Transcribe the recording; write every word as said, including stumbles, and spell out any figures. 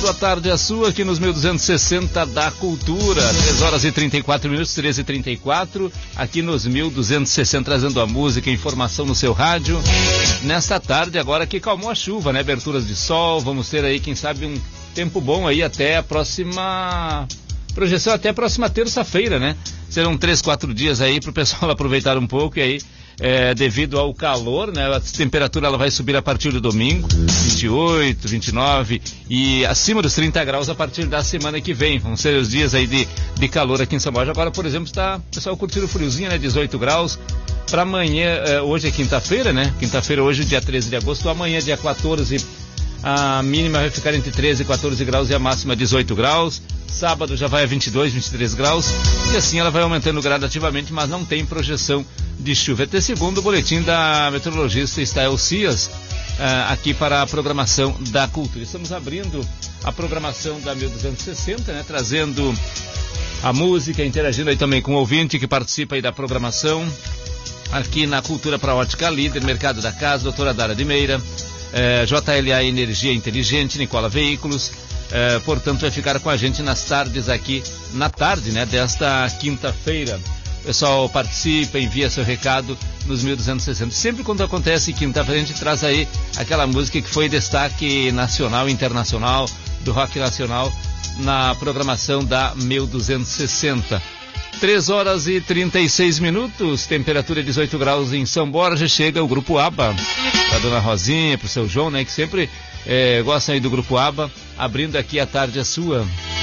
começando a tarde a sua aqui nos mil duzentos e sessenta da Cultura. três horas e trinta e quatro minutos, treze e trinta e quatro, aqui nos mil duzentos e sessenta, trazendo a música e informação no seu rádio. Nesta tarde, agora que calmou a chuva, né? Aberturas de sol, vamos ter aí, quem sabe, um tempo bom aí até a próxima... projeção até a próxima terça-feira, né? Serão três, quatro dias aí para o pessoal aproveitar um pouco e aí, é, devido ao calor, né? A temperatura ela vai subir a partir do domingo, vinte e oito, vinte e nove e acima dos trinta graus a partir da semana que vem. Vão ser os dias aí de, de calor aqui em São Borja. Agora, por exemplo, está o pessoal curtindo o friozinho, né? dezoito graus. Para amanhã, é, hoje é quinta-feira, né? Quinta-feira hoje, dia treze de agosto, amanhã, dia quatorze, a mínima vai ficar entre treze e quatorze graus e a máxima dezoito graus. Sábado já vai a vinte e dois, vinte e três graus e assim ela vai aumentando gradativamente, mas não tem projeção de chuva. Até segundo o boletim da meteorologista Estael Cias, uh, aqui para a programação da Cultura. Estamos abrindo a programação da mil duzentos e sessenta, né, trazendo a música, interagindo aí também com o ouvinte que participa aí da programação. Aqui na Cultura para a Ótica Líder, Mercado da Casa, doutora Dara de Meira, uh, J L A Energia Inteligente, Nicola Veículos. É, portanto, vai ficar com a gente nas tardes aqui, na tarde, né, desta quinta-feira. O pessoal participa, envia seu recado nos mil duzentos e sessenta. Sempre quando acontece quinta-feira, a gente traz aí aquela música que foi destaque nacional e internacional, do rock nacional, na programação da mil duzentos e sessenta. três horas e trinta e seis minutos, temperatura dezoito graus em São Borja. Chega o Grupo ABBA, pra dona Rosinha, pro seu João, né, que sempre é, gostam aí do Grupo ABBA, abrindo aqui a tarde a sua.